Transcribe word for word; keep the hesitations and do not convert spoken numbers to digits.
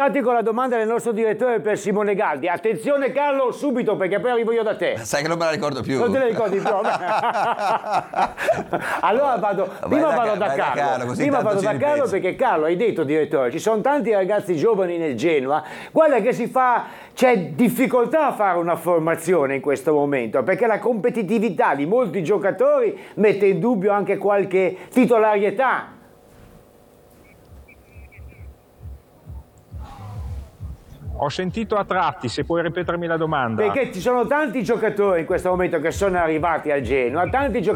Stati con la domanda del nostro direttore per Simone Galdi. Attenzione Carlo, subito, perché poi arrivo io da te. Sai che non me la ricordo più. Non te la ricordi più? Allora vado, prima da, vado da da Carlo, Carlo prima vado da Carlo perché Carlo, hai detto direttore, ci sono tanti ragazzi giovani nel Genoa, guarda che si fa, c'è difficoltà a fare una formazione in questo momento, perché la competitività di molti giocatori mette in dubbio anche qualche titolarietà. Ho sentito a tratti, se puoi ripetermi la domanda. Perché ci sono tanti giocatori in questo momento che sono arrivati al Genoa, tanti giocatori